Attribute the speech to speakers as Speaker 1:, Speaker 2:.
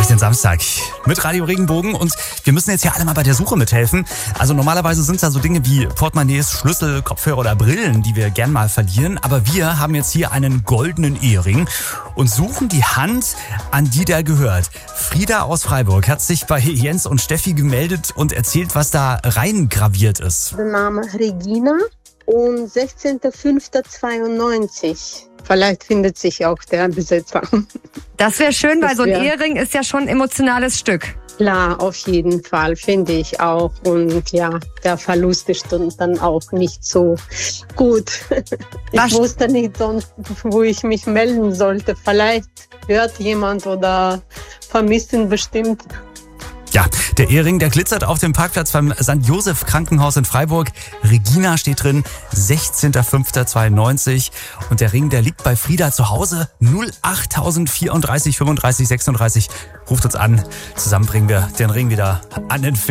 Speaker 1: durch den Samstag mit Radio Regenbogen und wir müssen jetzt ja alle mal bei der Suche mithelfen. Also normalerweise sind es da so Dinge wie Portemonnaies, Schlüssel, Kopfhörer oder Brillen, die wir gern mal verlieren. Aber wir haben jetzt hier einen goldenen Ehering und suchen die Hand, an die der gehört. Frieda aus Freiburg hat sich bei Jens und Steffi gemeldet und erzählt, was da reingraviert ist.
Speaker 2: Der Name Regina und 16.05.92. Vielleicht findet sich auch der Besitzer.
Speaker 3: Das wäre schön, weil so ein Ehering ist ja schon ein emotionales Stück.
Speaker 2: Klar, auf jeden Fall, finde ich auch. Und ja, der Verlust ist dann auch nicht so gut. Ich wusste nicht sonst, wo ich mich melden sollte. Vielleicht hört jemand oder vermisst ihn bestimmt.
Speaker 1: Ja, der Ehering, der glitzert auf dem Parkplatz beim St. Joseph Krankenhaus in Freiburg. Regina steht drin, 16.05.92. Und der Ring, der liegt bei Frieda zu Hause. 08034 35 36. Ruft uns an. Zusammen bringen wir den Ring wieder an den Finger.